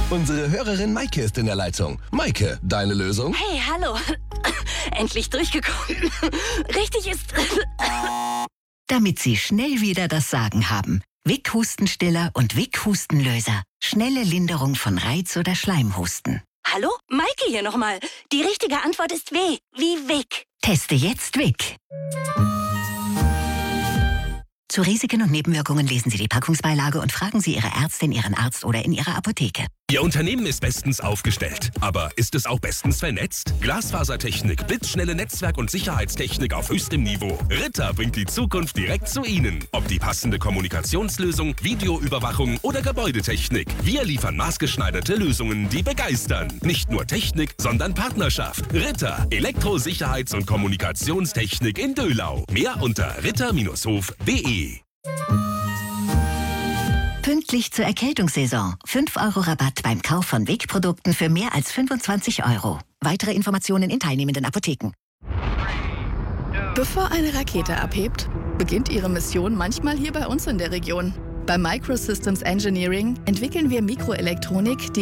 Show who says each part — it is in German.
Speaker 1: Unsere Hörerin Maike ist in der Leitung. Maike, deine Lösung?
Speaker 2: Hey, hallo. Endlich durchgekommen. Richtig ist...
Speaker 3: Damit Sie schnell wieder das Sagen haben. Vic Hustenstiller und Vic Hustenlöser. Schnelle Linderung von Reiz- oder Schleimhusten.
Speaker 2: Hallo? Maike hier nochmal. Die richtige Antwort ist W, wie Vic.
Speaker 3: Teste jetzt Vic. Zu Risiken und Nebenwirkungen lesen Sie die Packungsbeilage und fragen Sie Ihre Ärztin, Ihren Arzt oder in Ihrer Apotheke.
Speaker 4: Ihr Unternehmen ist bestens aufgestellt. Aber ist es auch bestens vernetzt? Glasfasertechnik, blitzschnelle Netzwerk- und Sicherheitstechnik auf höchstem Niveau. Ritter bringt die Zukunft direkt zu Ihnen. Ob die passende Kommunikationslösung, Videoüberwachung oder Gebäudetechnik. Wir liefern maßgeschneiderte Lösungen, die begeistern. Nicht nur Technik, sondern Partnerschaft. Ritter, Elektrosicherheits- und Kommunikationstechnik in Döhlau. Mehr unter ritter-hof.de.
Speaker 3: Pünktlich zur Erkältungssaison. 5 € Rabatt beim Kauf von Vic-Produkten für mehr als 25 €. Weitere Informationen in teilnehmenden Apotheken.
Speaker 5: Bevor eine Rakete abhebt, beginnt ihre Mission manchmal hier bei uns in der Region. Bei Microsystems Engineering entwickeln wir Mikroelektronik, die